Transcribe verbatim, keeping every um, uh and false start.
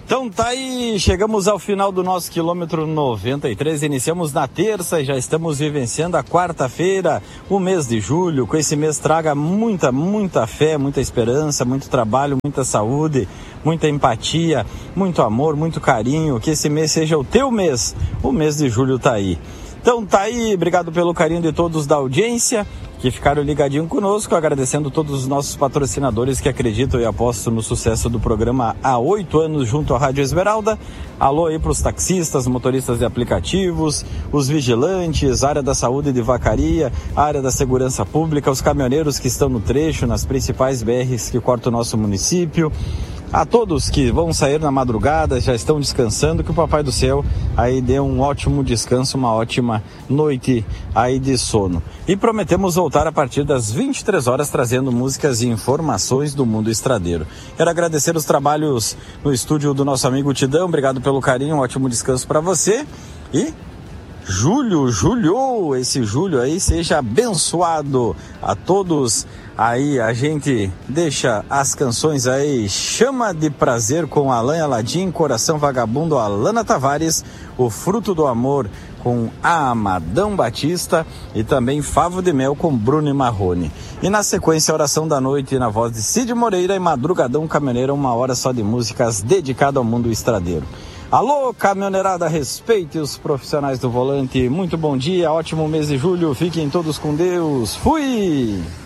Então tá aí, chegamos ao final do nosso quilômetro noventa e três, iniciamos na terça e já estamos vivenciando a quarta-feira, o mês de julho. Com esse mês traga muita, muita fé, muita esperança, muito trabalho, muita saúde, muita empatia, muito amor, muito carinho. Que esse mês seja o teu mês, o mês de julho tá aí. Então tá aí, obrigado pelo carinho de todos da audiência que ficaram ligadinho conosco, agradecendo todos os nossos patrocinadores que acreditam e apostam no sucesso do programa há oito anos junto à Rádio Esmeralda. Alô aí para os taxistas, motoristas de aplicativos, os vigilantes, área da saúde de Vacaria, área da segurança pública, os caminhoneiros que estão no trecho, nas principais B Rs que cortam o nosso município. A todos que vão sair na madrugada, já estão descansando, que o Papai do Céu aí dê um ótimo descanso, uma ótima noite aí de sono. E prometemos voltar a partir das vinte e três horas trazendo músicas e informações do mundo estradeiro. Quero agradecer os trabalhos no estúdio do nosso amigo Tidão, obrigado pelo carinho, um ótimo descanso para você. E julho, julho, esse julho aí seja abençoado a todos. Aí a gente deixa as canções aí, Chama de Prazer com Alain Aladim, Coração Vagabundo, Alana Tavares, O Fruto do Amor com Amadão Batista e também Favo de Mel com Bruno e Marrone. E na sequência, Oração da Noite na voz de Cid Moreira e Madrugadão Caminhoneiro, uma hora só de músicas dedicada ao mundo estradeiro. Alô, caminhoneirada, respeite os profissionais do volante. Muito bom dia, ótimo mês de julho, fiquem todos com Deus. Fui!